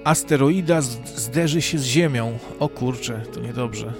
Asteroida zderzy się z Ziemią. O kurczę, to niedobrze.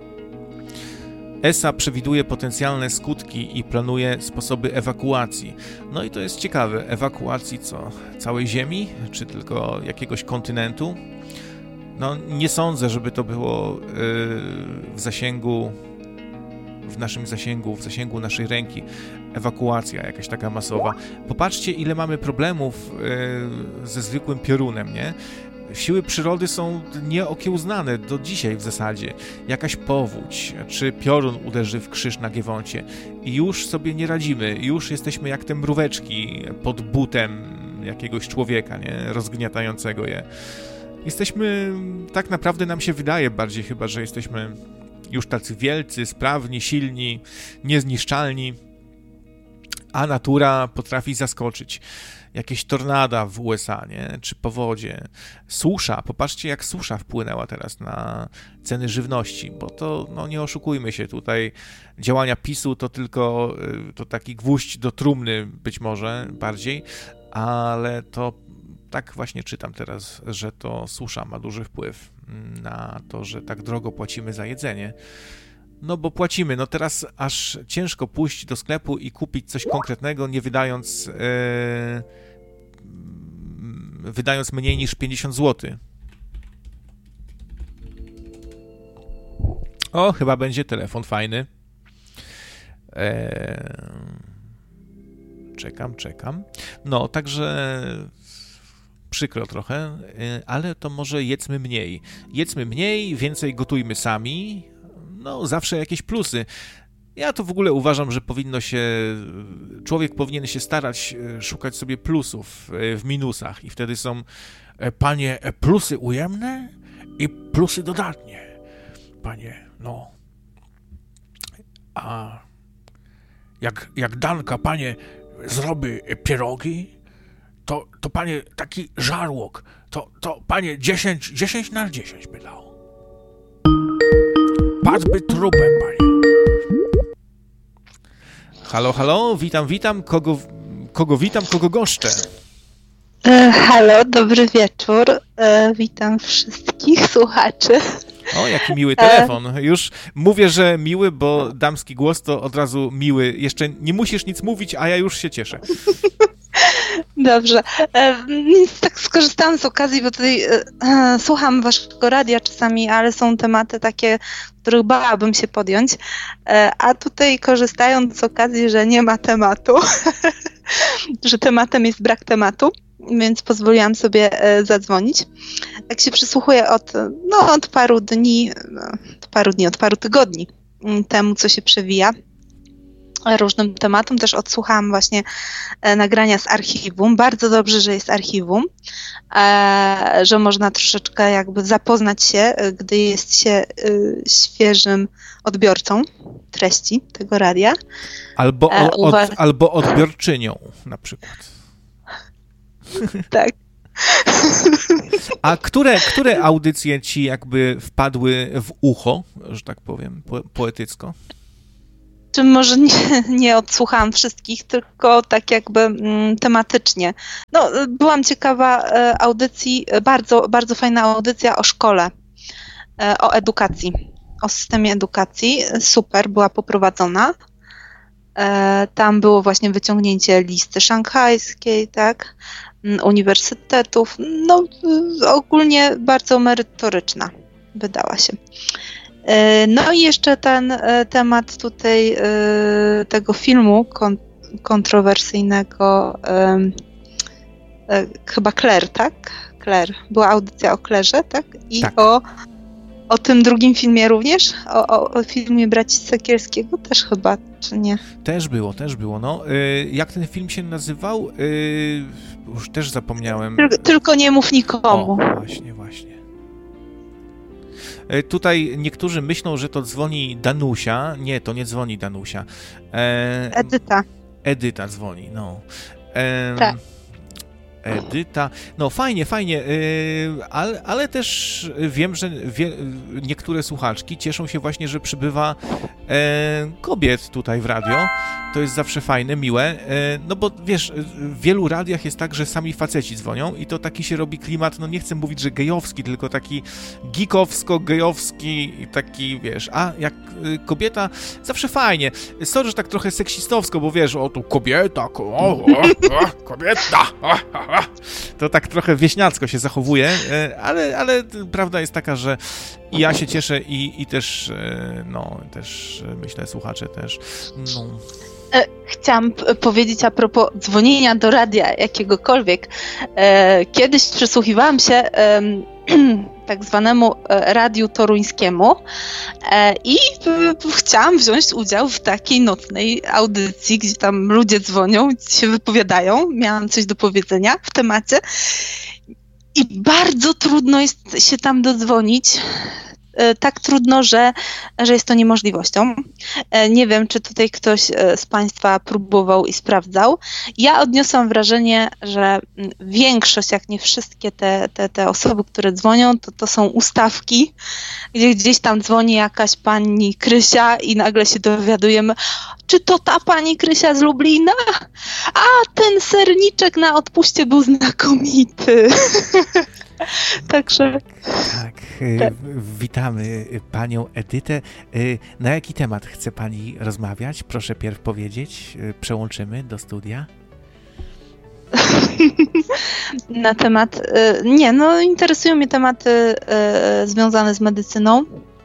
ESA przewiduje potencjalne skutki i planuje sposoby ewakuacji. No i to jest ciekawe. Ewakuacji co? Całej Ziemi? Czy tylko jakiegoś kontynentu? No nie sądzę, żeby to było w naszym zasięgu, w zasięgu naszej ręki. Ewakuacja jakaś taka masowa. Popatrzcie, ile mamy problemów ze zwykłym piorunem, nie? Siły przyrody są nieokiełznane do dzisiaj w zasadzie. Jakaś powódź, czy piorun uderzy w krzyż na Giewoncie i już sobie nie radzimy. Już jesteśmy jak te mróweczki pod butem jakiegoś człowieka, nie? Rozgniatającego je. Jesteśmy, tak naprawdę nam się wydaje bardziej chyba, że jesteśmy już tacy wielcy, sprawni, silni, niezniszczalni, a natura potrafi zaskoczyć. Jakieś tornada w USA, nie? Czy powodzie, susza. Popatrzcie, jak susza wpłynęła teraz na ceny żywności, bo to, no nie oszukujmy się, tutaj działania PiS-u to tylko to taki gwóźdź do trumny być może bardziej, ale to tak właśnie czytam teraz, że to susza ma duży wpływ na to, że tak drogo płacimy za jedzenie. No bo płacimy, no teraz aż ciężko pójść do sklepu i kupić coś konkretnego, nie wydając mniej niż 50 zł. O, chyba będzie telefon fajny. Czekam. No, także przykro trochę, ale to może jedzmy mniej. Jedzmy mniej, więcej gotujmy sami. No, zawsze jakieś plusy. Ja to w ogóle uważam, że człowiek powinien się starać szukać sobie plusów w minusach i wtedy są, panie, plusy ujemne i plusy dodatnie. Panie, no. A jak Danka, panie, zrobi pierogi, to panie, taki żarłok, to panie 10 na 10 by dał. Padłby trupem, panie. Halo, witam. Kogo witam, kogo goszczę? Halo, dobry wieczór. Witam wszystkich słuchaczy. O, jaki miły telefon. Już mówię, że miły, bo damski głos to od razu miły. Jeszcze nie musisz nic mówić, a ja już się cieszę. Dobrze. Więc tak skorzystałam z okazji, bo tutaj słucham waszego radia czasami, ale są tematy takie, których bałabym się podjąć. A tutaj korzystając z okazji, że nie ma tematu, że tematem jest brak tematu, więc pozwoliłam sobie zadzwonić. Jak się przysłuchuję od paru dni, od paru tygodni temu, co się przewija, różnym tematom. Też odsłuchałam właśnie nagrania z archiwum. Bardzo dobrze, że jest archiwum, że można troszeczkę jakby zapoznać się, gdy jest się świeżym odbiorcą treści tego radia. Albo odbiorczynią na przykład. Tak. A które audycje ci jakby wpadły w ucho, że tak powiem, poetycko? Czy może nie odsłuchałam wszystkich, tylko tak jakby tematycznie. No, byłam ciekawa audycji, bardzo, bardzo fajna audycja o szkole, o edukacji, o systemie edukacji. Super, była poprowadzona. Tam było właśnie wyciągnięcie listy szanghajskiej, tak, uniwersytetów. No, ogólnie bardzo merytoryczna wydała się. No i jeszcze ten temat tutaj tego filmu kontrowersyjnego, chyba Claire, tak? Claire. Była audycja o Claire'ze, tak? I tak. O tym drugim filmie również? O filmie Braci Sekielskiego też chyba, czy nie? Też było. No, jak ten film się nazywał? Już też zapomniałem. Tylko nie mów nikomu. O, właśnie. Tutaj niektórzy myślą, że to dzwoni Danusia. Nie, to nie dzwoni Danusia. Edyta dzwoni, no. Tak. Edyta. No fajnie, ale też wiem, że niektóre słuchaczki cieszą się właśnie, że przybywa kobiet tutaj w radio. To jest zawsze fajne, miłe, no bo wiesz, w wielu radiach jest tak, że sami faceci dzwonią i to taki się robi klimat, no nie chcę mówić, że gejowski, tylko taki geekowsko-gejowski, taki, wiesz, a jak kobieta, zawsze fajnie. Sorry, że tak trochę seksistowsko, bo wiesz, o tu kobieta, kobieta, to tak trochę wieśniacko się zachowuje, ale prawda jest taka, że i ja się cieszę i też, no, też myślę, słuchacze też, no. Chciałam powiedzieć a propos dzwonienia do radia jakiegokolwiek. Kiedyś przysłuchiwałam się tak zwanemu radiu toruńskiemu i chciałam wziąć udział w takiej nocnej audycji, gdzie tam ludzie dzwonią, się wypowiadają. Miałam coś do powiedzenia w temacie i bardzo trudno jest się tam dodzwonić. Tak trudno, że jest to niemożliwością. Nie wiem, czy tutaj ktoś z Państwa próbował i sprawdzał. Ja odniosłam wrażenie, że większość, jak nie wszystkie te osoby, które dzwonią, to są ustawki, gdzie gdzieś tam dzwoni jakaś pani Krysia i nagle się dowiadujemy, czy to ta pani Krysia z Lublina? A ten serniczek na odpuście był znakomity. Także... Tak, witamy panią Edytę. Na jaki temat chce pani rozmawiać? Proszę pierw powiedzieć, przełączymy do studia. Na temat... Nie, no interesują mnie tematy związane z medycyną.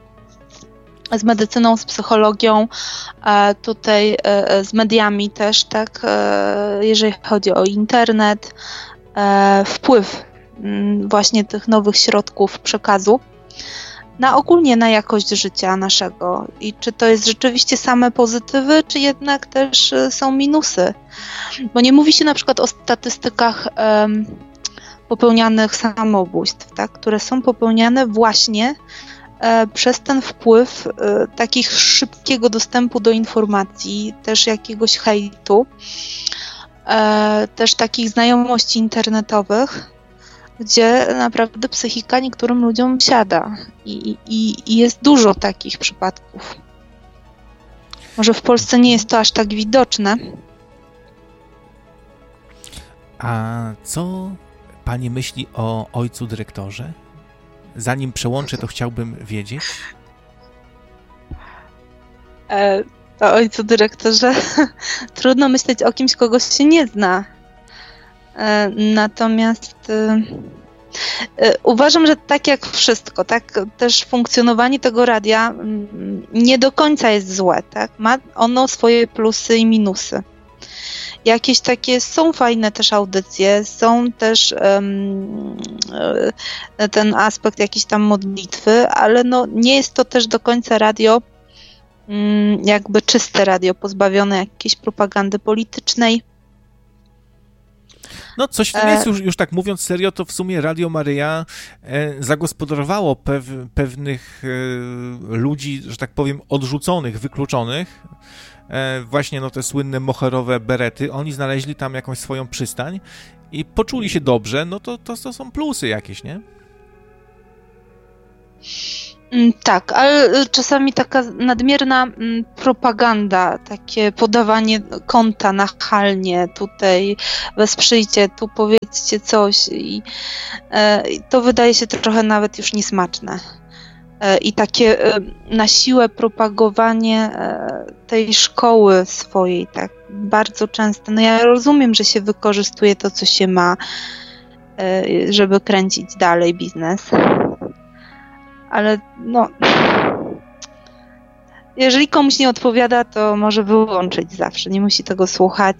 Z psychologią, tutaj z mediami też, tak, jeżeli chodzi o internet, wpływ właśnie tych nowych środków przekazu ogólnie na jakość życia naszego i czy to jest rzeczywiście same pozytywy, czy jednak też są minusy. Bo nie mówi się na przykład o statystykach popełnianych samobójstw, tak, które są popełniane właśnie przez ten wpływ takich szybkiego dostępu do informacji, też jakiegoś hejtu, też takich znajomości internetowych, gdzie naprawdę psychika niektórym ludziom siada i jest dużo takich przypadków. Może w Polsce nie jest to aż tak widoczne. A co pani myśli o ojcu dyrektorze? Zanim przełączę, to chciałbym wiedzieć. O ojcu dyrektorze trudno myśleć o kimś, kogo się nie zna. Natomiast uważam, że tak jak wszystko, tak też funkcjonowanie tego radia nie do końca jest złe, tak? Ma ono swoje plusy i minusy. Jakieś takie są fajne też audycje, są też ten aspekt jakiejś tam modlitwy, ale no nie jest to też do końca radio, jakby czyste radio, pozbawione jakiejś propagandy politycznej. No coś w tym jest, już tak mówiąc serio, to w sumie Radio Maryja zagospodarowało pewnych ludzi, że tak powiem, odrzuconych, wykluczonych. Właśnie no te słynne moherowe berety, oni znaleźli tam jakąś swoją przystań i poczuli się dobrze, no to są plusy jakieś, nie? Tak, ale czasami taka nadmierna propaganda, takie podawanie konta nachalnie, tutaj wesprzyjcie, tu powiedzcie coś i to wydaje się trochę nawet już niesmaczne. I takie na siłę propagowanie tej szkoły swojej, tak bardzo często. No ja rozumiem, że się wykorzystuje to, co się ma, żeby kręcić dalej biznes. Ale no, jeżeli komuś nie odpowiada, to może wyłączyć zawsze, nie musi tego słuchać.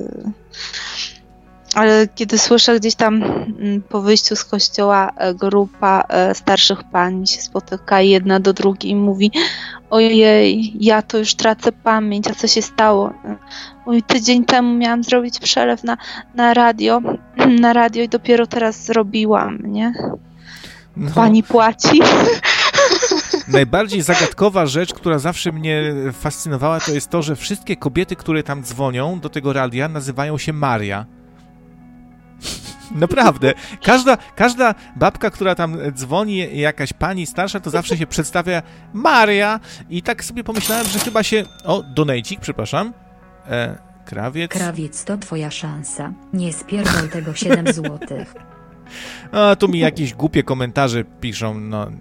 Ale kiedy słyszę gdzieś tam po wyjściu z kościoła grupa starszych pań się spotyka i jedna do drugiej mówi: ojej, ja to już tracę pamięć, a co się stało? Mój tydzień temu miałam zrobić przelew na radio i dopiero teraz zrobiłam, nie? No. Pani płaci. Najbardziej zagadkowa rzecz, która zawsze mnie fascynowała, to jest to, że wszystkie kobiety, które tam dzwonią do tego radia, nazywają się Maria. Naprawdę. Każda babka, która tam dzwoni, jakaś pani starsza, to zawsze się przedstawia Maria i tak sobie pomyślałem, że chyba się... O, donejcik, przepraszam. Krawiec. Krawiec, to twoja szansa. Nie spierdol tego 7 złotych. A tu mi jakieś głupie komentarze piszą, no...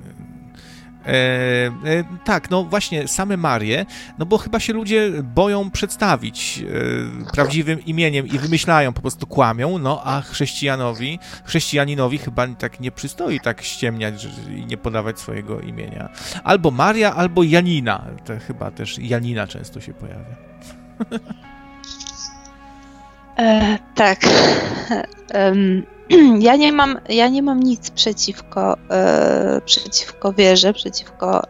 tak, no właśnie, same Marie, no bo chyba się ludzie boją przedstawić prawdziwym imieniem i wymyślają, po prostu kłamią, no a chrześcijaninowi chyba tak nie przystoi tak ściemniać i nie podawać swojego imienia. Albo Maria, albo Janina, to chyba też Janina często się pojawia. Tak. Ja nie mam nic przeciwko wierze, przeciwko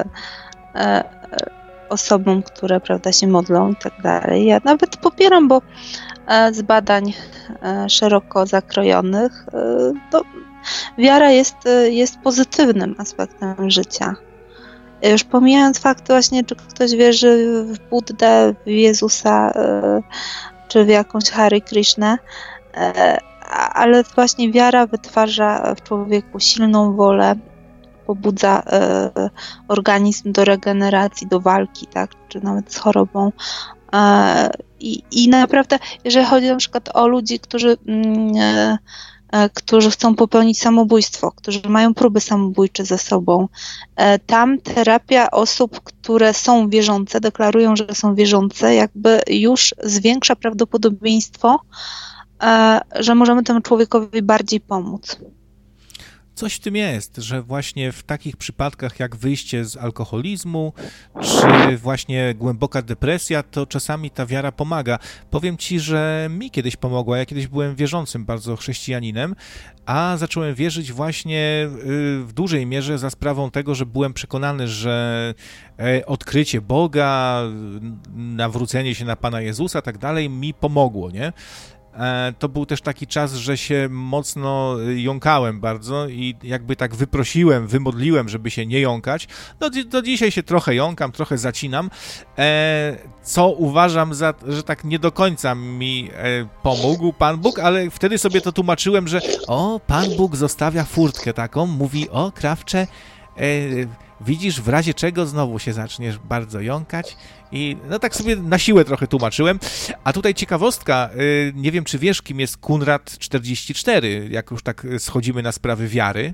osobom, które, prawda, się modlą i tak dalej. Ja nawet popieram, bo z badań szeroko zakrojonych to wiara jest pozytywnym aspektem życia. Już pomijając fakt właśnie, czy ktoś wierzy w Buddę, w Jezusa, czy w jakąś Hare Krishnę, ale właśnie wiara wytwarza w człowieku silną wolę, pobudza organizm do regeneracji, do walki, tak, czy nawet z chorobą. I naprawdę, jeżeli chodzi na przykład o ludzi, którzy chcą popełnić samobójstwo, którzy mają próby samobójcze ze sobą, tam terapia osób, które są wierzące, deklarują, że są wierzące, jakby już zwiększa prawdopodobieństwo, że możemy temu człowiekowi bardziej pomóc. Coś w tym jest, że właśnie w takich przypadkach jak wyjście z alkoholizmu, czy właśnie głęboka depresja, to czasami ta wiara pomaga. Powiem ci, że mi kiedyś pomogła. Ja kiedyś byłem wierzącym bardzo chrześcijaninem, a zacząłem wierzyć właśnie w dużej mierze za sprawą tego, że byłem przekonany, że odkrycie Boga, nawrócenie się na Pana Jezusa, tak dalej, mi pomogło, nie? To był też taki czas, że się mocno jąkałem bardzo i jakby tak wyprosiłem, wymodliłem, żeby się nie jąkać. No do dzisiaj się trochę jąkam, trochę zacinam, co uważam za, że tak nie do końca mi pomógł Pan Bóg, ale wtedy sobie to tłumaczyłem, że Pan Bóg zostawia furtkę taką, mówi, krawcze, widzisz, w razie czego znowu się zaczniesz bardzo jąkać i no tak sobie na siłę trochę tłumaczyłem. A tutaj ciekawostka, nie wiem, czy wiesz, kim jest Kunrad 44, jak już tak schodzimy na sprawy wiary.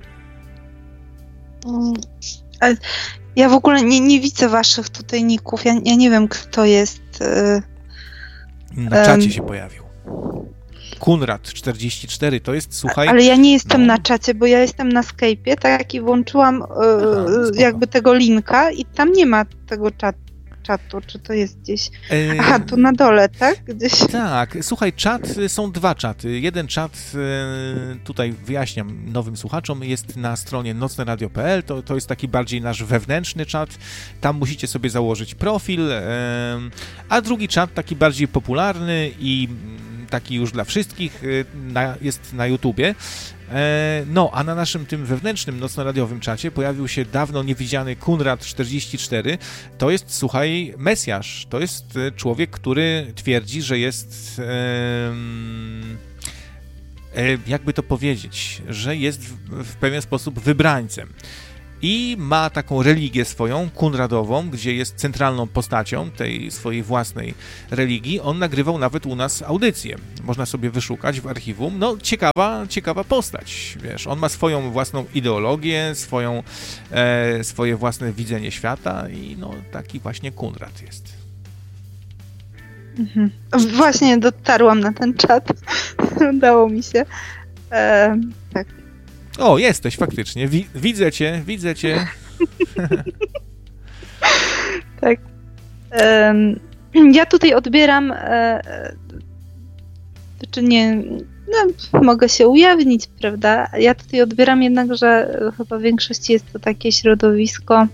Ja w ogóle nie widzę waszych tutaj ników, ja nie wiem, kto jest. Na czacie się pojawił. Kunrad 44, to jest, słuchaj... Ale ja nie jestem na czacie, bo ja jestem na Skype'ie, tak, i włączyłam jakby tego linka i tam nie ma tego czatu, czy to jest gdzieś... Aha, tu na dole, tak? Gdzieś. Tak, słuchaj, są dwa czaty. Jeden czat, tutaj wyjaśniam nowym słuchaczom, jest na stronie nocneradio.pl, to jest taki bardziej nasz wewnętrzny czat, tam musicie sobie założyć profil, a drugi czat, taki bardziej popularny i taki już dla wszystkich, jest na YouTubie. No, a na naszym tym wewnętrznym nocnoradiowym czacie pojawił się dawno niewidziany Kunrad 44. To jest, słuchaj, Mesjasz. To jest człowiek, który twierdzi, że jest, jakby to powiedzieć, że jest w pewien sposób wybrańcem. I ma taką religię swoją, kunradową, gdzie jest centralną postacią tej swojej własnej religii. On nagrywał nawet u nas audycję. Można sobie wyszukać w archiwum. No, ciekawa postać, wiesz. On ma swoją własną ideologię, swoje własne widzenie świata i no, taki właśnie Kunrad jest. Mhm. Właśnie dotarłam na ten czat. Udało mi się. Tak. O, jesteś faktycznie. Widzę cię. Tak. Ja tutaj odbieram, czy nie, no, mogę się ujawnić, prawda? Ja tutaj odbieram jednak, że chyba w większości jest to takie środowisko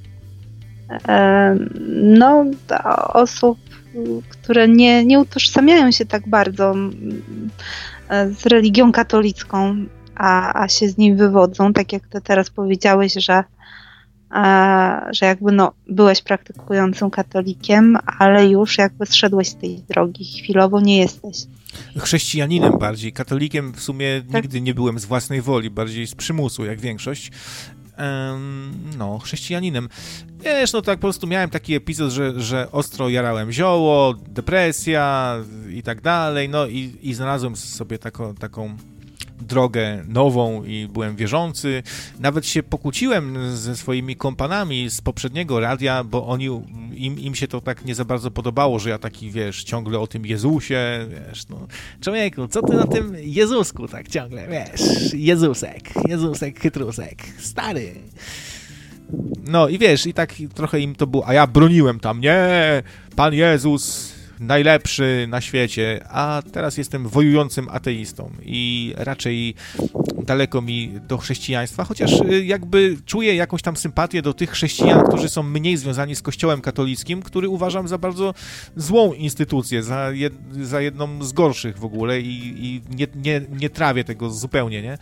no, osób, które nie utożsamiają się tak bardzo z religią katolicką, a się z niej wywodzą, tak jak ty teraz powiedziałeś, że że jakby byłeś praktykującym katolikiem, ale już jakby zszedłeś z tej drogi, chwilowo nie jesteś. Chrześcijaninem bardziej, katolikiem w sumie nigdy nie byłem z własnej woli, bardziej z przymusu, jak większość. Chrześcijaninem. Wiesz, tak po prostu miałem taki epizod, że ostro jarałem zioło, depresja i tak dalej, i znalazłem sobie taką drogę nową i byłem wierzący. Nawet się pokłóciłem ze swoimi kompanami z poprzedniego radia, bo im się to tak nie za bardzo podobało, że ja taki, wiesz, ciągle o tym Jezusie, wiesz, człowieku, co ty na tym Jezusku tak ciągle, wiesz, Jezusek, chytrusek, stary. I wiesz, i tak trochę im to było, a ja broniłem tam, nie, Pan Jezus najlepszy na świecie, a teraz jestem wojującym ateistą i raczej daleko mi do chrześcijaństwa, chociaż jakby czuję jakąś tam sympatię do tych chrześcijan, którzy są mniej związani z Kościołem katolickim, który uważam za bardzo złą instytucję, za jedną z gorszych w ogóle i nie trawię tego zupełnie, nie?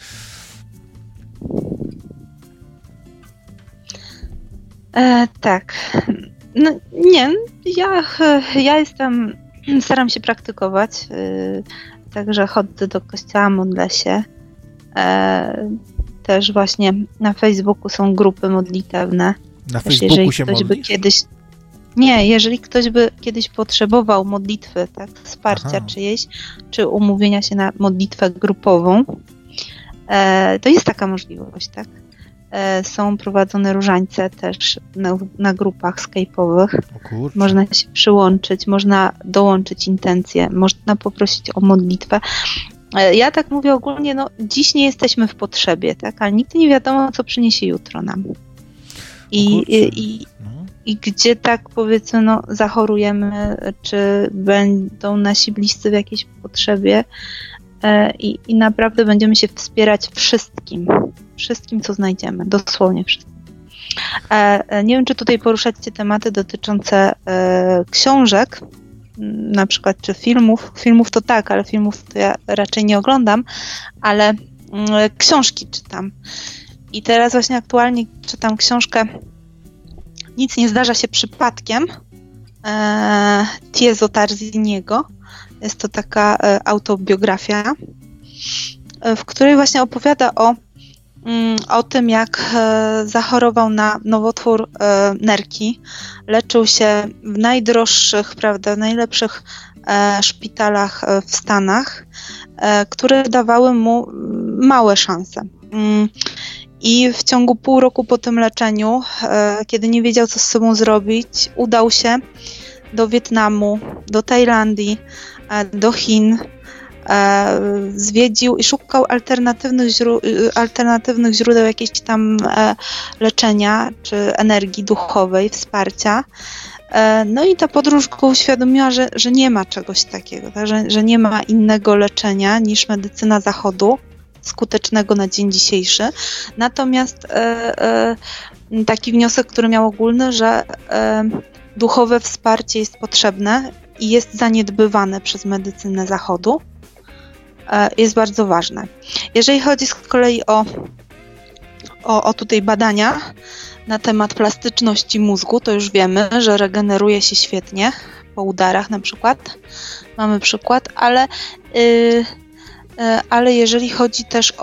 Tak. Ja staram się praktykować, także chodzę do kościoła, modlę się. Też właśnie na Facebooku są grupy modlitewne. Na Facebooku się modlisz? Jeżeli ktoś by kiedyś potrzebował modlitwy, tak, wsparcia czyjejś, czy umówienia się na modlitwę grupową, to jest taka możliwość, tak? Są prowadzone różańce też na grupach skype'owych. Można się przyłączyć, można dołączyć intencje, można poprosić o modlitwę. Ja tak mówię ogólnie, dziś nie jesteśmy w potrzebie, tak? Ale nigdy nie wiadomo, co przyniesie jutro nam. I gdzie tak powiedzmy, zachorujemy, czy będą nasi bliscy w jakiejś potrzebie, i naprawdę będziemy się wspierać wszystkim, co znajdziemy, dosłownie wszystkim. Nie wiem, czy tutaj poruszacie tematy dotyczące książek, na przykład, czy filmów. Filmów to tak, ale filmów to ja raczej nie oglądam, ale książki czytam. I teraz właśnie aktualnie czytam książkę Nic nie zdarza się przypadkiem Tiezo Tarziniego. Jest to taka autobiografia, w której właśnie opowiada o tym, jak zachorował na nowotwór nerki. Leczył się w najdroższych, prawda, najlepszych szpitalach w Stanach, które dawały mu małe szanse. I w ciągu pół roku po tym leczeniu, kiedy nie wiedział, co z sobą zrobić, udał się do Wietnamu, do Tajlandii, do Chin, zwiedził i szukał alternatywnych źródeł jakiejś tam leczenia, czy energii duchowej, wsparcia. I ta podróż go uświadomiła, że nie ma czegoś takiego, tak? że nie ma innego leczenia niż medycyna zachodu, skutecznego na dzień dzisiejszy. Natomiast taki wniosek, który miał ogólny, że duchowe wsparcie jest potrzebne i jest zaniedbywane przez medycynę zachodu, jest bardzo ważne. Jeżeli chodzi z kolei o tutaj badania na temat plastyczności mózgu, to już wiemy, że regeneruje się świetnie po udarach na przykład. Mamy przykład, ale jeżeli chodzi też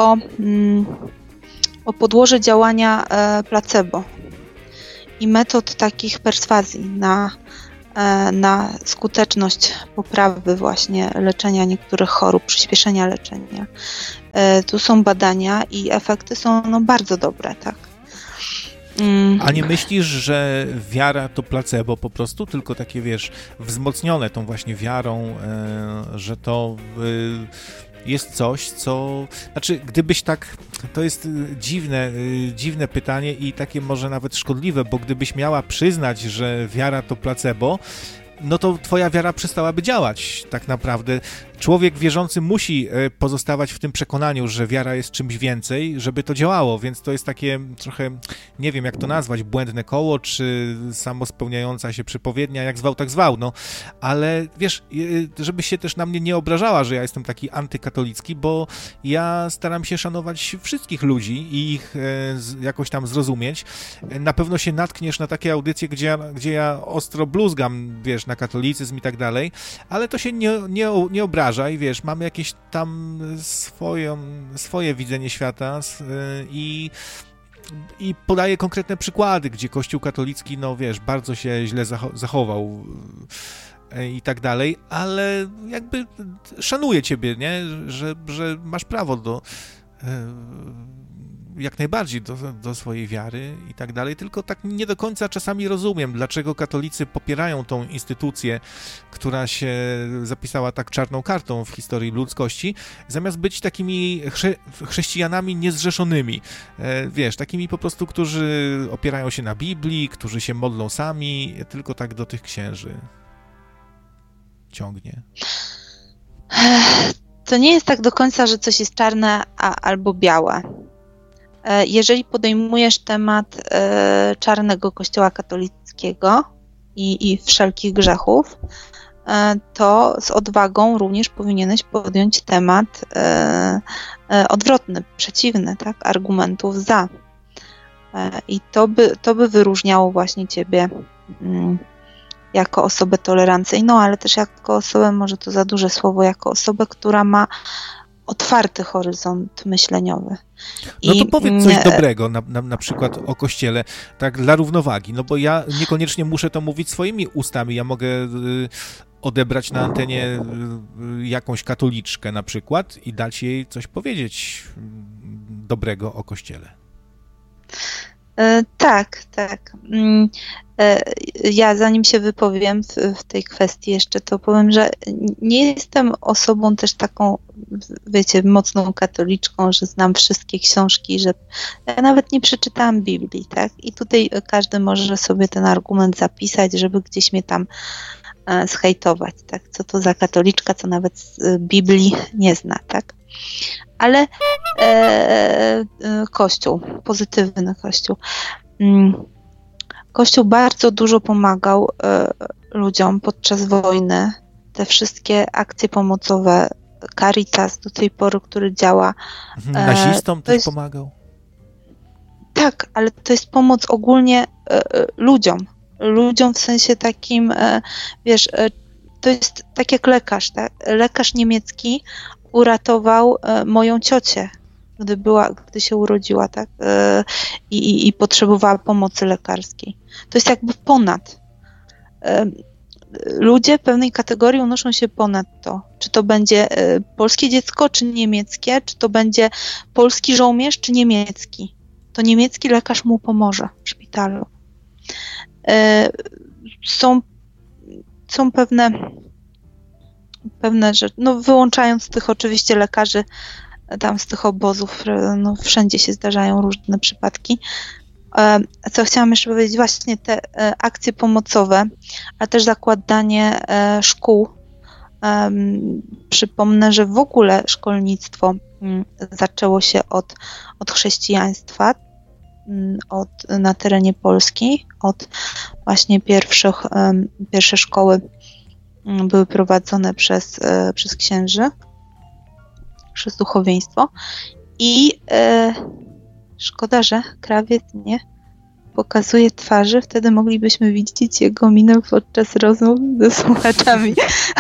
o podłoże działania placebo i metod takich perswazji na skuteczność poprawy właśnie leczenia niektórych chorób, przyspieszenia leczenia. Tu są badania i efekty są bardzo dobre, tak. A nie myślisz, że wiara to placebo po prostu, tylko takie, wiesz, wzmocnione tą właśnie wiarą, że to jest coś, co... Znaczy, gdybyś tak... To jest dziwne pytanie i takie może nawet szkodliwe, bo gdybyś miała przyznać, że wiara to placebo, no to twoja wiara przestałaby działać tak naprawdę. człowiek wierzący musi pozostawać w tym przekonaniu, że wiara jest czymś więcej, żeby to działało, więc to jest takie trochę, nie wiem jak to nazwać, błędne koło, czy samospełniająca się przypowiednia, jak zwał, tak zwał, no. Ale wiesz, żeby się też na mnie nie obrażała, że ja jestem taki antykatolicki, bo ja staram się szanować wszystkich ludzi i ich jakoś tam zrozumieć. Na pewno się natkniesz na takie audycje, gdzie ja ostro bluzgam, wiesz, na katolicyzm i tak dalej, ale to się nie obrażaj, wiesz, mamy jakieś tam swoje widzenie świata i podaję konkretne przykłady, gdzie Kościół katolicki, no wiesz, bardzo się źle zachował i tak dalej, ale jakby szanuję ciebie, nie, że masz prawo do jak najbardziej do swojej wiary i tak dalej, tylko tak nie do końca czasami rozumiem, dlaczego katolicy popierają tą instytucję, która się zapisała tak czarną kartą w historii ludzkości, zamiast być takimi chrześcijanami niezrzeszonymi. Wiesz, takimi po prostu, którzy opierają się na Biblii, którzy się modlą sami, tylko tak do tych księży ciągnie. To nie jest tak do końca, że coś jest czarne albo białe. Jeżeli podejmujesz temat czarnego Kościoła katolickiego i wszelkich grzechów, to z odwagą również powinieneś podjąć temat odwrotny, przeciwny, tak, argumentów za. I to by wyróżniało właśnie ciebie jako osobę tolerancyjną, ale też jako osobę, może to za duże słowo, jako osobę, która ma otwarty horyzont myśleniowy. No to powiedz coś dobrego, na przykład o Kościele, tak dla równowagi, no bo ja niekoniecznie muszę to mówić swoimi ustami, ja mogę odebrać na antenie jakąś katoliczkę na przykład i dać jej coś powiedzieć dobrego o Kościele. Tak. Ja zanim się wypowiem w tej kwestii jeszcze, to powiem, że nie jestem osobą też taką, wiecie, mocną katoliczką, że znam wszystkie książki, że ja nawet nie przeczytałam Biblii, tak? I tutaj każdy może sobie ten argument zapisać, żeby gdzieś mnie tam zhejtować, tak? Co to za katoliczka, co nawet Biblii nie zna, tak? Ale Kościół, pozytywny Kościół. Kościół bardzo dużo pomagał ludziom podczas wojny. Te wszystkie akcje pomocowe, Caritas do tej pory, który działa. Nazistom też pomagał? Tak, ale to jest pomoc ogólnie ludziom. Ludziom w sensie takim, wiesz, to jest tak jak lekarz, tak? Lekarz niemiecki uratował moją ciocię, gdy się urodziła, tak? I potrzebowała pomocy lekarskiej. To jest jakby ponad. Ludzie pewnej kategorii unoszą się ponad to. Czy to będzie polskie dziecko, czy niemieckie, czy to będzie polski żołnierz, czy niemiecki. To niemiecki lekarz mu pomoże w szpitalu. Są pewne rzeczy, no wyłączając tych oczywiście lekarzy tam z tych obozów, no wszędzie się zdarzają różne przypadki. Co chciałam jeszcze powiedzieć, właśnie te akcje pomocowe, a też zakładanie szkół. Przypomnę, że w ogóle szkolnictwo zaczęło się od chrześcijaństwa, na terenie Polski, od właśnie pierwsze szkoły były prowadzone przez księży, przez duchowieństwo i szkoda, że krawiec nie pokazuje twarzy, wtedy moglibyśmy widzieć jego minę podczas rozmów ze słuchaczami.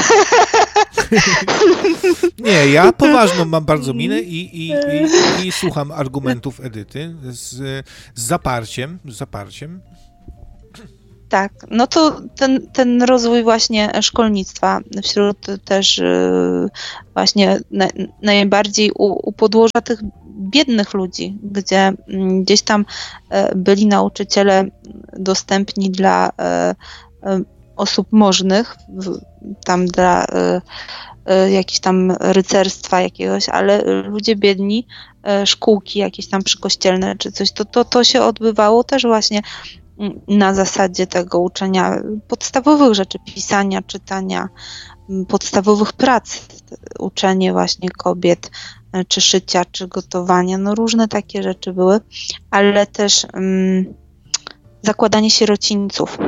Nie, ja poważną mam bardzo minę i słucham argumentów Edyty z zaparciem. Tak, no to ten rozwój właśnie szkolnictwa wśród też właśnie najbardziej u podłoża tych biednych ludzi, gdzie gdzieś tam byli nauczyciele dostępni dla osób możnych, tam dla jakiegoś tam rycerstwa jakiegoś, ale ludzie biedni, szkółki jakieś tam przykościelne czy coś, to się odbywało też właśnie na zasadzie tego uczenia podstawowych rzeczy, pisania, czytania, podstawowych prac, uczenie właśnie kobiet, czy szycia, czy gotowania, no różne takie rzeczy były, ale też zakładanie sierocińców.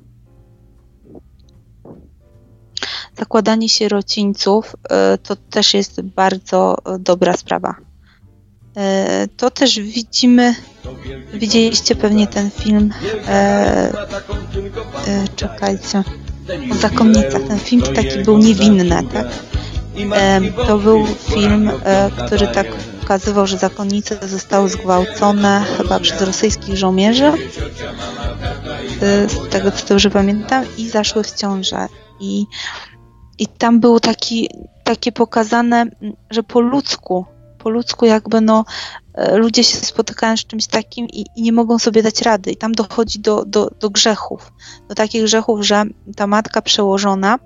Zakładanie sierocińców to też jest bardzo dobra sprawa. To też widzieliście pewnie ten film, czekajcie, o zakonnicach. Ten film to taki był niewinny, tak? To był film, który tak pokazywał, że zakonnice zostały zgwałcone chyba przez rosyjskich żołnierzy, z tego co dobrze pamiętam, i zaszły w ciążę. I tam było takie pokazane, że po ludzku jakby ludzie się spotykają z czymś takim i nie mogą sobie dać rady. I tam dochodzi do grzechów. Do takich grzechów, że ta matka przełożona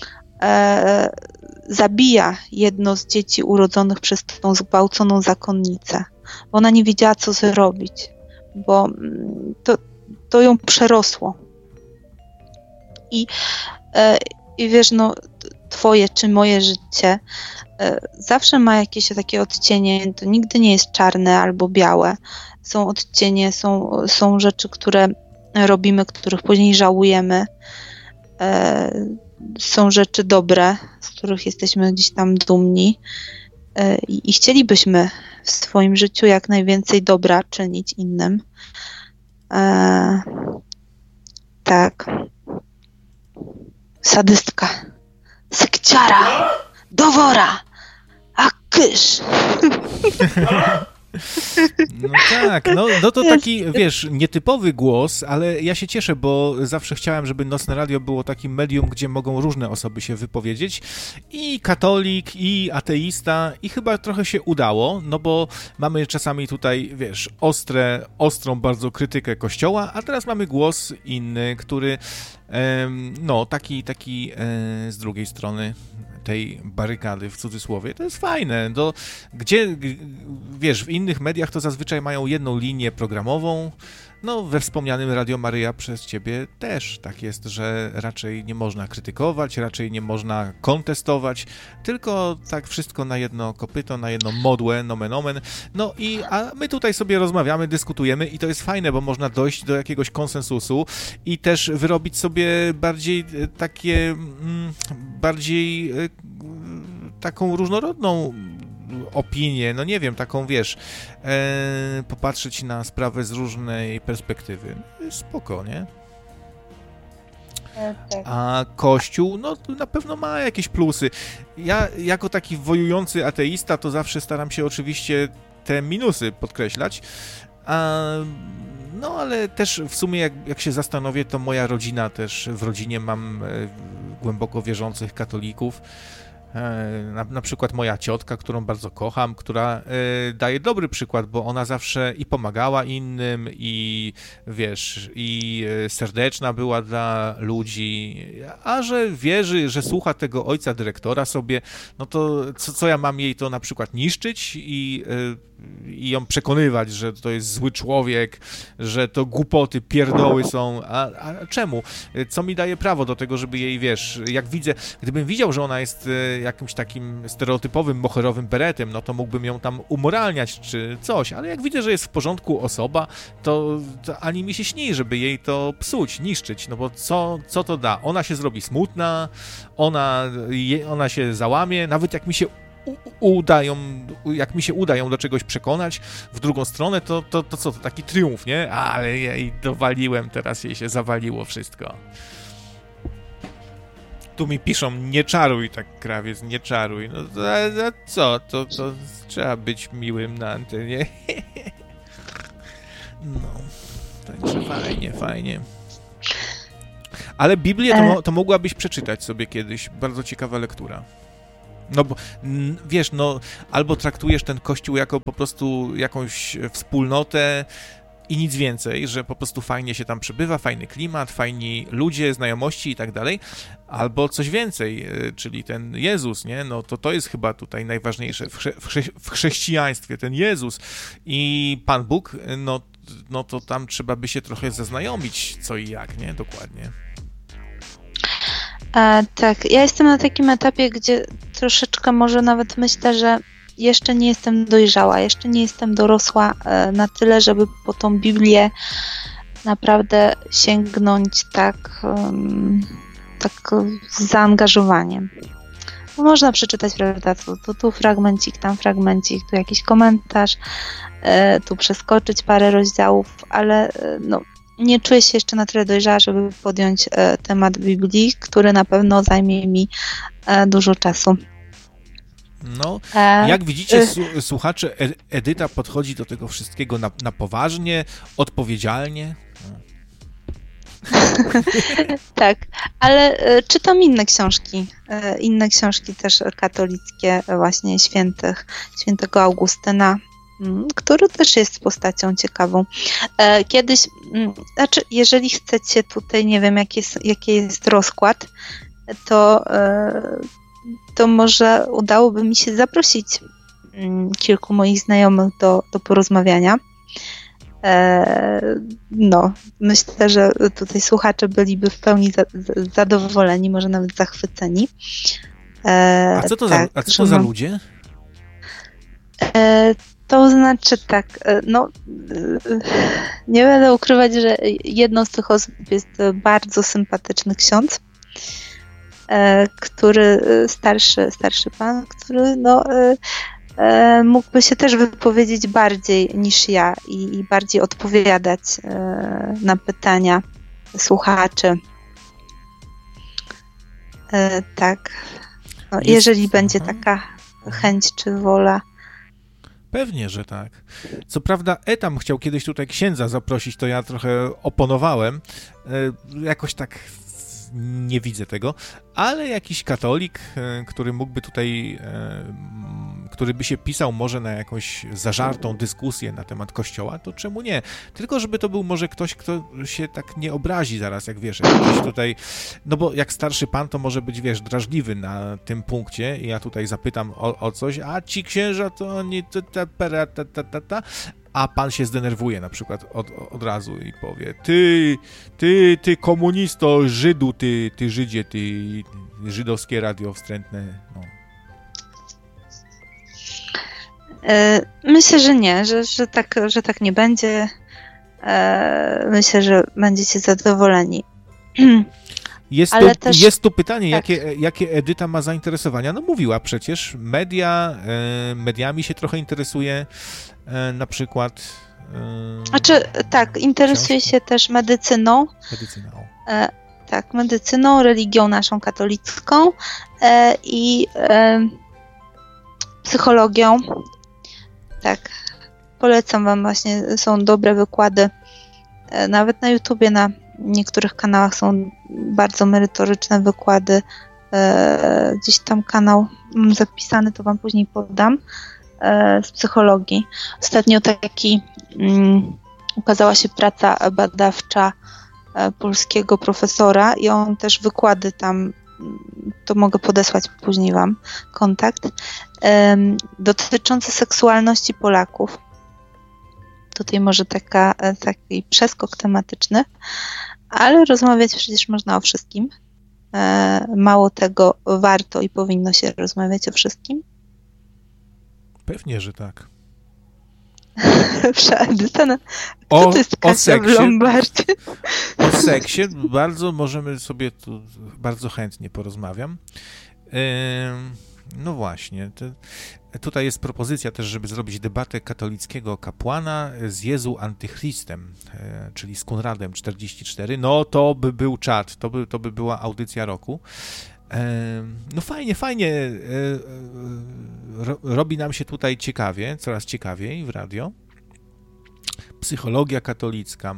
zabija jedno z dzieci urodzonych przez tą zgwałconą zakonnicę. Bo ona nie wiedziała, co zrobić. Bo to ją przerosło. I wiesz, twoje czy moje życie zawsze ma jakieś takie odcienie, to nigdy nie jest czarne albo białe. Są odcienie, są rzeczy, które robimy, których później żałujemy. Są rzeczy dobre, z których jesteśmy gdzieś tam dumni i chcielibyśmy w swoim życiu jak najwięcej dobra czynić innym. Tak. Sadystka. Sekciara. Dowora. A kysz. No tak, no to taki, wiesz, nietypowy głos, ale ja się cieszę, bo zawsze chciałem, żeby Nocne Radio było takim medium, gdzie mogą różne osoby się wypowiedzieć, i katolik, i ateista, i chyba trochę się udało, no bo mamy czasami tutaj, wiesz, ostrą bardzo krytykę Kościoła, a teraz mamy głos inny, który, taki z drugiej strony tej barykady, w cudzysłowie, to jest fajne. Gdzie, wiesz, w innych mediach to zazwyczaj mają jedną linię programową, we wspomnianym Radio Maryja przez ciebie też tak jest, że raczej nie można krytykować, raczej nie można kontestować, tylko tak wszystko na jedno kopyto, na jedną modłę, nomen omen. A my tutaj sobie rozmawiamy, dyskutujemy i to jest fajne, bo można dojść do jakiegoś konsensusu i też wyrobić sobie taką różnorodną opinię, nie wiem, taką, wiesz, popatrzeć na sprawę z różnej perspektywy. Spoko, nie? Tak. A Kościół, na pewno ma jakieś plusy. Ja, jako taki wojujący ateista, to zawsze staram się oczywiście te minusy podkreślać, ale też w sumie, jak się zastanowię, to moja rodzina też, w rodzinie mam głęboko wierzących katolików. Na przykład moja ciotka, którą bardzo kocham, która daje dobry przykład, bo ona zawsze i pomagała innym, i wiesz, i serdeczna była dla ludzi, a że wierzy, że słucha tego ojca dyrektora sobie, to co ja mam jej to na przykład niszczyć i ją przekonywać, że to jest zły człowiek, że to głupoty, pierdoły są, a czemu? Co mi daje prawo do tego, żeby jej, wiesz, gdybym widział, że ona jest jakimś takim stereotypowym, moherowym beretem, to mógłbym ją tam umoralniać czy coś, ale jak widzę, że jest w porządku osoba, to ani mi się śni, żeby jej to psuć, niszczyć, bo co to da? Ona się zrobi smutna, ona się załamie, nawet jak mi się uda ją do czegoś przekonać w drugą stronę, to co, to taki triumf, nie? Ale ja jej dowaliłem, teraz jej się zawaliło wszystko. Tu mi piszą, nie czaruj tak, krawiec, nie czaruj. Co? To trzeba być miłym na antenie. Także fajnie. Ale Biblię to mogłabyś przeczytać sobie kiedyś. Bardzo ciekawa lektura. Bo wiesz, albo traktujesz ten Kościół jako po prostu jakąś wspólnotę i nic więcej, że po prostu fajnie się tam przebywa, fajny klimat, fajni ludzie, znajomości i tak dalej, albo coś więcej, czyli ten Jezus, nie? To jest chyba tutaj najważniejsze w chrześcijaństwie, ten Jezus i Pan Bóg, to tam trzeba by się trochę zaznajomić co i jak, nie? Dokładnie. Tak, ja jestem na takim etapie, gdzie troszeczkę może nawet myślę, że jeszcze nie jestem dojrzała, jeszcze nie jestem dorosła na tyle, żeby po tą Biblię naprawdę sięgnąć tak z zaangażowaniem. No, można przeczytać, prawda, tu fragmencik, tu jakiś komentarz, tu przeskoczyć parę rozdziałów, ale no, nie czuję się jeszcze na tyle dojrzała, żeby podjąć temat Biblii, który na pewno zajmie mi dużo czasu. No, jak widzicie, słuchacze, Edyta podchodzi do tego wszystkiego na poważnie, odpowiedzialnie. Tak, ale czytam inne książki też katolickie, właśnie świętego Augustyna, który też jest postacią ciekawą. Kiedyś, znaczy, jeżeli chcecie tutaj, nie wiem, jaki jest rozkład, to może udałoby mi się zaprosić kilku moich znajomych do porozmawiania. No, myślę, że tutaj słuchacze byliby w pełni zadowoleni, może nawet zachwyceni. A co to za ludzie? To znaczy tak, no nie będę ukrywać, że jedną z tych osób jest bardzo sympatyczny ksiądz, który starszy pan, który no mógłby się też wypowiedzieć bardziej niż ja i bardziej odpowiadać na pytania słuchaczy. Tak. No, jeżeli będzie taka chęć czy wola. Pewnie, że tak. Co prawda Etam chciał kiedyś tutaj księdza zaprosić, to ja trochę oponowałem. Jakoś tak nie widzę tego, ale jakiś katolik, który mógłby tutaj, który by się pisał może na jakąś zażartą dyskusję na temat Kościoła, to czemu nie? Tylko żeby to był może ktoś, kto się tak nie obrazi zaraz, jak wiesz, jakiś tutaj, no bo jak starszy pan, to może być, wiesz, drażliwy na tym punkcie i ja tutaj zapytam o coś, a ci księża to oni a pan się zdenerwuje na przykład od razu i powie, ty komunisto, Żydu, ty Żydzie, ty żydowskie radio wstrętne, no. Myślę, że nie, że tak nie będzie. Myślę, że będziecie zadowoleni. Jest tu pytanie, tak. jakie Edyta ma zainteresowania? No mówiła przecież, mediami się trochę interesuje, na przykład... Znaczy, tak, interesuje się też medycyną. Tak, medycyną, religią naszą katolicką i psychologią. Tak, polecam wam właśnie, są dobre wykłady. Nawet na YouTubie, na niektórych kanałach są bardzo merytoryczne wykłady. Gdzieś tam kanał mam zapisany, to wam później podam, z psychologii. Ostatnio ukazała się praca badawcza polskiego profesora i on też wykłady tam, to mogę podesłać później wam kontakt, dotyczący seksualności Polaków. Tutaj może taki przeskok tematyczny, ale rozmawiać przecież można o wszystkim. Mało tego, warto i powinno się rozmawiać o wszystkim. Pewnie, że tak. To jest Kasia w Lombardzie. O seksie bardzo możemy sobie tu, bardzo chętnie porozmawiam. No właśnie, tutaj jest propozycja też, żeby zrobić debatę katolickiego kapłana z Jezu Antychrystem, czyli z Konradem 44. No to by był czad, to by była audycja roku. No fajnie, robi nam się tutaj ciekawie, coraz ciekawiej w radio. Psychologia katolicka.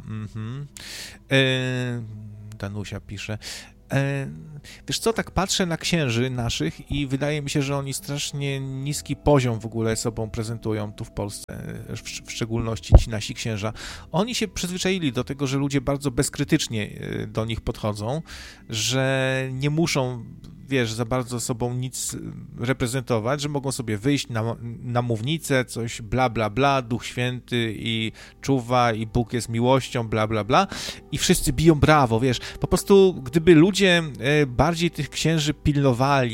Danusia pisze. Wiesz co, tak patrzę na księży naszych i wydaje mi się, że oni strasznie niski poziom w ogóle sobą prezentują tu w Polsce, w szczególności ci nasi księża. Oni się przyzwyczaili do tego, że ludzie bardzo bezkrytycznie do nich podchodzą, że nie muszą, wiesz, za bardzo sobą nic reprezentować, że mogą sobie wyjść na mównicę, coś bla, bla, bla, Duch Święty i czuwa i Bóg jest miłością, bla, bla, bla i wszyscy biją brawo, wiesz. Po prostu gdyby ludzie bardziej tych księży pilnowali,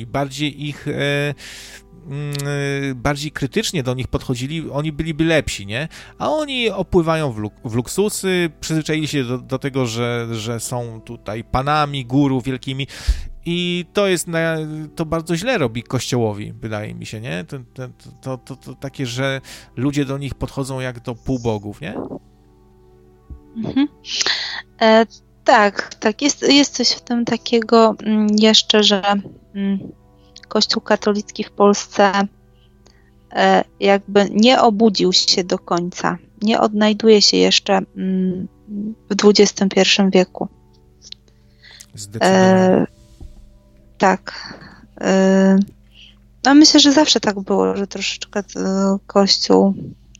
bardziej krytycznie do nich podchodzili, oni byliby lepsi, nie? A oni opływają w luksusy, przyzwyczaili się do tego, że są tutaj panami, guru wielkimi i to bardzo źle robi Kościołowi, wydaje mi się, nie? To takie, że ludzie do nich podchodzą jak do półbogów, nie? Mhm. Tak, jest coś w tym takiego jeszcze, że Kościół katolicki w Polsce jakby nie obudził się do końca, nie odnajduje się jeszcze w XXI wieku. Zdecydowanie. Tak. No myślę, że zawsze tak było, że troszeczkę Kościół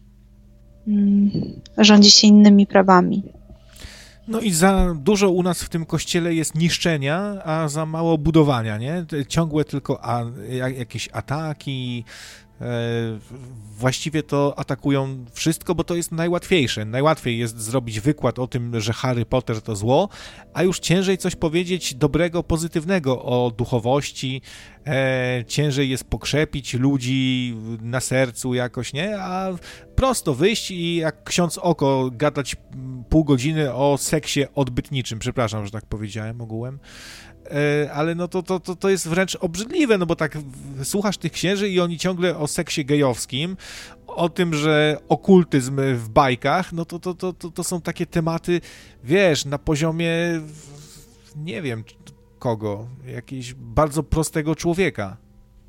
rządzi się innymi prawami. No i za dużo u nas w tym kościele jest niszczenia, a za mało budowania, nie? Ciągłe tylko jakieś ataki, właściwie to atakują wszystko, bo to jest najłatwiejsze. Najłatwiej jest zrobić wykład o tym, że Harry Potter to zło, a już ciężej coś powiedzieć dobrego, pozytywnego o duchowości, ciężej jest pokrzepić ludzi na sercu jakoś, nie? A prosto wyjść i jak ksiądz oko gadać pół godziny o seksie odbytniczym. Przepraszam, że tak powiedziałem ogółem. Ale no to jest wręcz obrzydliwe, no bo tak słuchasz tych księży i oni ciągle o seksie gejowskim, o tym, że okultyzm w bajkach, no to są takie tematy, wiesz, na poziomie, nie wiem kogo, jakiegoś bardzo prostego człowieka.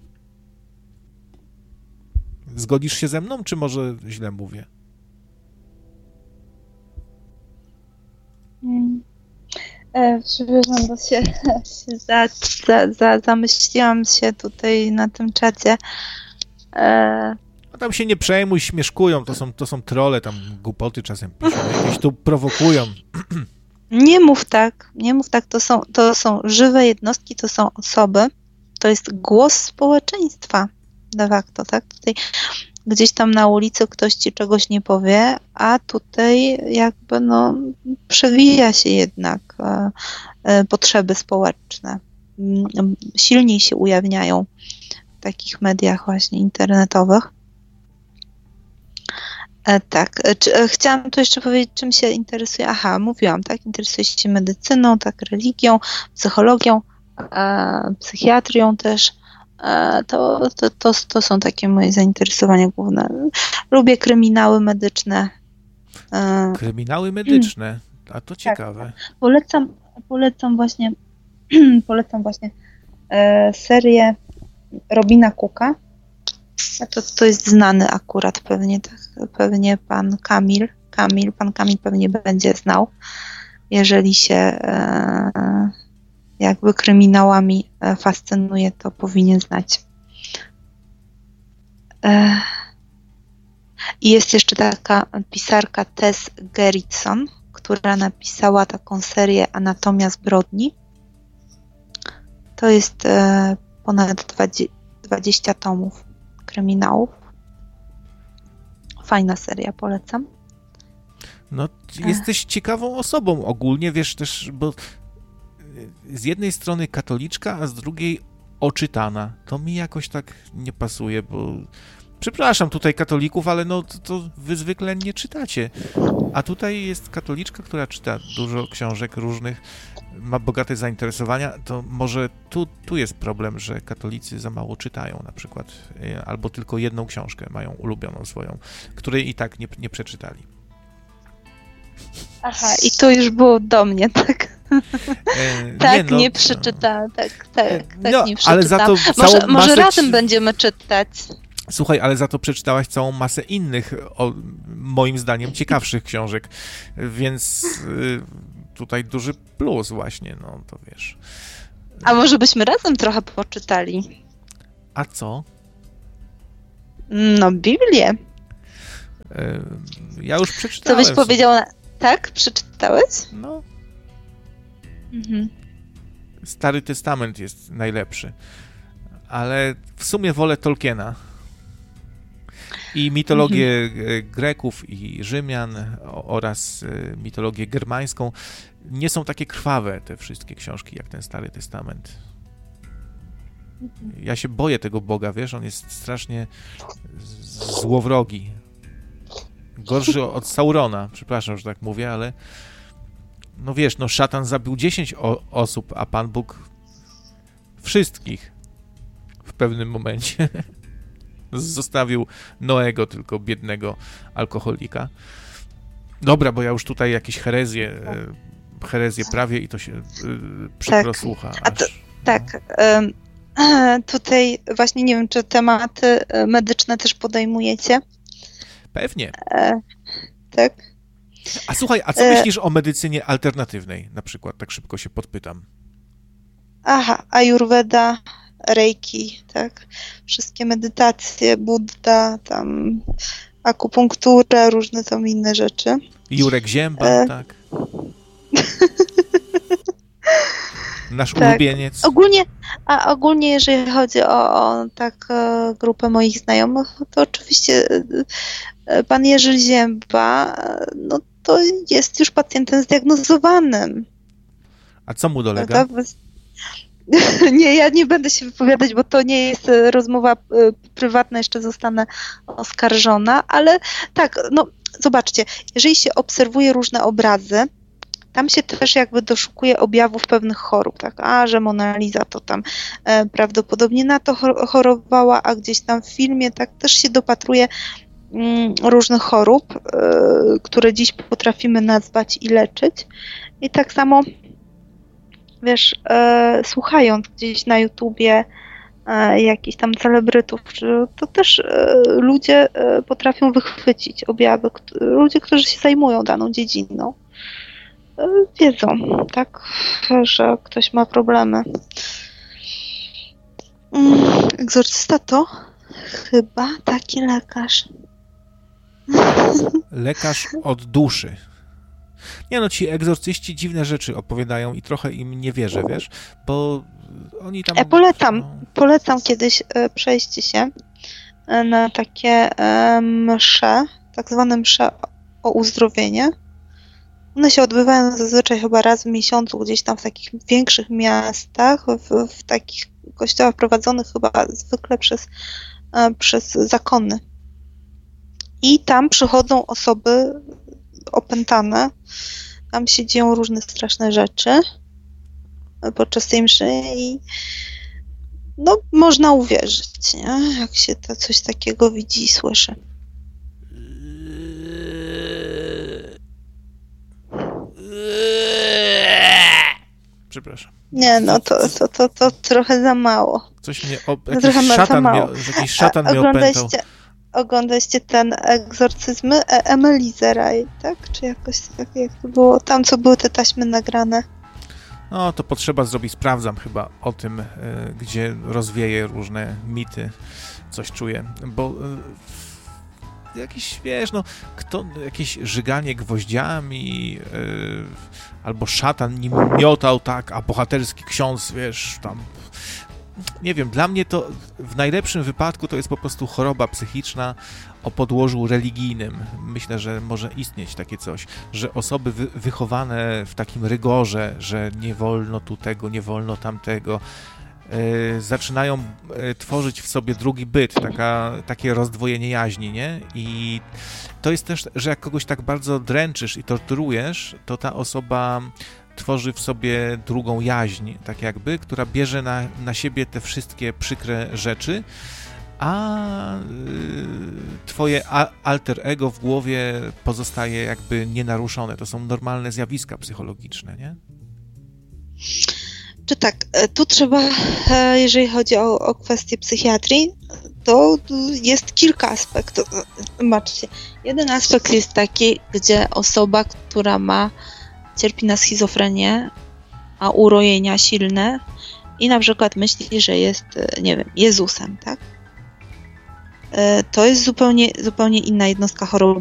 Zgodzisz się ze mną, czy może źle mówię? Przepraszam, bo się zamyśliłam się tutaj na tym czacie. A tam się nie przejmuj, śmieszkują, to są trolle, tam głupoty czasem piszą, jakieś tu prowokują. Nie mów tak, to są żywe jednostki, to są osoby, to jest głos społeczeństwa de facto, tak? Tutaj gdzieś tam na ulicy ktoś ci czegoś nie powie, a tutaj jakby przewija się jednak potrzeby społeczne. Silniej się ujawniają w takich mediach właśnie internetowych. Tak, chciałam tu jeszcze powiedzieć, czym się interesuję. Aha, mówiłam, tak? Interesuję się medycyną, tak, religią, psychologią, psychiatrią też. To są takie moje zainteresowania główne. Lubię kryminały medyczne. Kryminały medyczne? A to ciekawe. Tak. Polecam właśnie serię Robina Cooka. To jest znany akurat pewnie pan Kamil pewnie będzie znał, jeżeli się jakby kryminałami fascynuje, to powinien znać. I jest jeszcze taka pisarka Tess Gerritsen, która napisała taką serię Anatomia zbrodni. To jest ponad 20 tomów kryminałów. Fajna seria, polecam. No, jesteś ciekawą osobą ogólnie, wiesz też, bo z jednej strony katoliczka, a z drugiej oczytana. To mi jakoś tak nie pasuje, bo przepraszam tutaj katolików, ale to wy zwykle nie czytacie. A tutaj jest katoliczka, która czyta dużo książek różnych, ma bogate zainteresowania, to może tu jest problem, że katolicy za mało czytają na przykład, albo tylko jedną książkę mają ulubioną swoją, której i tak nie przeczytali. Aha, i to już było do mnie, tak? Nie przeczytałam, nie przeczytałam. Ale za to może razem będziemy czytać. Słuchaj, ale za to przeczytałaś całą masę innych, moim zdaniem, ciekawszych książek, więc tutaj duży plus właśnie, no to wiesz. A może byśmy razem trochę poczytali? A co? No, Biblię. Ja już przeczytałem. Co byś powiedział? Tak? Przeczytałeś? No. Mhm. Stary Testament jest najlepszy. Ale w sumie wolę Tolkiena. I mitologię Greków i Rzymian oraz mitologię germańską nie są takie krwawe te wszystkie książki, jak ten Stary Testament. Ja się boję tego Boga, wiesz, on jest strasznie złowrogi. Gorszy od Saurona, przepraszam, że tak mówię, ale no wiesz, no szatan zabił 10 osób, a Pan Bóg wszystkich w pewnym momencie. Zostawił Noego, tylko biednego alkoholika. Dobra, bo ja już tutaj jakieś herezje prawie i to się przykro słucha. Tak. Tutaj właśnie nie wiem, czy tematy medyczne też podejmujecie? Pewnie. Tak. A słuchaj, a co myślisz o medycynie alternatywnej? Na przykład, tak szybko się podpytam. Aha, Ayurveda, Reiki, tak? Wszystkie medytacje, Budda, tam akupunktura, różne tam inne rzeczy. Jurek Zięba, tak. Nasz ulubieniec. Ogólnie, jeżeli chodzi o grupę moich znajomych, to oczywiście pan Jerzy Zięba, no to jest już pacjentem zdiagnozowanym. A co mu dolega? Nie, ja nie będę się wypowiadać, bo to nie jest rozmowa prywatna, jeszcze zostanę oskarżona, ale tak, no zobaczcie, jeżeli się obserwuje różne obrazy, tam się też jakby doszukuje objawów pewnych chorób, tak, że Mona Lisa to tam prawdopodobnie na to chorowała, a gdzieś tam w filmie tak też się dopatruje różnych chorób, które dziś potrafimy nazwać i leczyć. I tak samo, wiesz, słuchając gdzieś na YouTubie jakichś tam celebrytów, to też ludzie potrafią wychwycić objawy, ludzie, którzy się zajmują daną dziedziną. Wiedzą, tak, że ktoś ma problemy. Egzorcysta to chyba taki lekarz. Lekarz od duszy. Nie no, ci egzorcyści dziwne rzeczy opowiadają i trochę im nie wierzę, wiesz, bo oni tam... Polecam kiedyś przejście się na takie msze, tak zwane msze o uzdrowienie. One się odbywają zazwyczaj chyba raz w miesiącu, gdzieś tam w takich większych miastach, w takich kościołach prowadzonych chyba zwykle przez zakony. I tam przychodzą osoby opętane, tam się dzieją różne straszne rzeczy podczas tej mszy i no można uwierzyć, nie? Jak się to coś takiego widzi i słyszy. Przepraszam. Nie, no to trochę za mało. Coś mnie jakiś szatan mnie opętał. Oglądaliście ten egzorcyzmy Emily Zeraj, tak? Czy jakoś tak, jak to było? Tam, co były te taśmy nagrane. No, to potrzeba zrobić, sprawdzam chyba o tym, gdzie rozwieje różne mity. Coś czuję, bo jakiś, wiesz, no, jakieś żyganie gwoździami, albo szatan nim miotał, tak, a bohaterski ksiądz, wiesz, tam, nie wiem, dla mnie to w najlepszym wypadku to jest po prostu choroba psychiczna o podłożu religijnym. Myślę, że może istnieć takie coś, że osoby wychowane w takim rygorze, że nie wolno tu tego, nie wolno tamtego, zaczynają tworzyć w sobie drugi byt, takie rozdwojenie jaźni, nie? I to jest też, że jak kogoś tak bardzo dręczysz i torturujesz, to ta osoba tworzy w sobie drugą jaźń, tak jakby, która bierze na siebie te wszystkie przykre rzeczy, a twoje alter ego w głowie pozostaje jakby nienaruszone. To są normalne zjawiska psychologiczne, nie? Czy tak, tu trzeba, jeżeli chodzi o kwestię psychiatrii, to jest kilka aspektów. Zobaczcie, jeden aspekt jest taki, gdzie osoba, która cierpi na schizofrenię, a urojenia silne i na przykład myśli, że jest, nie wiem, Jezusem, tak? To jest zupełnie inna jednostka choroby.